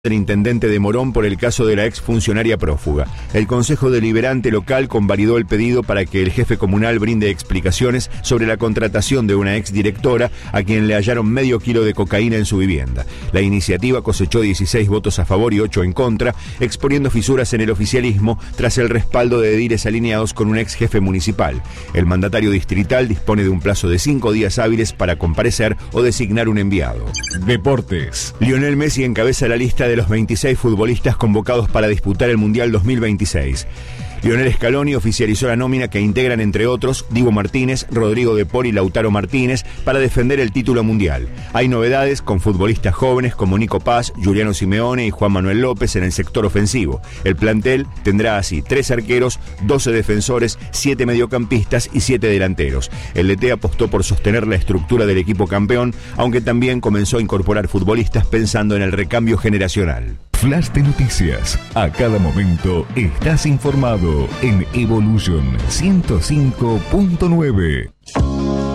del intendente de Morón por el caso de la exfuncionaria prófuga. El Consejo Deliberante local convalidó el pedido para que el jefe comunal brinde explicaciones sobre la contratación de una exdirectora a quien le hallaron medio kilo de cocaína en su vivienda. La iniciativa cosechó 16 votos a favor y 8 en contra, exponiendo fisuras en el oficialismo tras el respaldo de ediles alineados con un ex jefe municipal. El mandatario distrital dispone de un plazo de 5 días hábiles para comparecer o designar un enviado. Deportes. Lionel Messi encabeza la lista de los 26 futbolistas convocados para disputar el Mundial 2026. Lionel Scaloni oficializó la nómina que integran, entre otros, Dibu Martínez, Rodrigo de Paul y Lautaro Martínez para defender el título mundial. Hay novedades con futbolistas jóvenes como Nico Paz, Juliano Simeone y Juan Manuel López en el sector ofensivo. El plantel tendrá así 3 arqueros, 12 defensores, 7 mediocampistas y 7 delanteros. El DT apostó por sostener la estructura del equipo campeón, aunque también comenzó a incorporar futbolistas pensando en el recambio generacional. Flash de noticias. A cada momento estás informado en Evolution 105.9.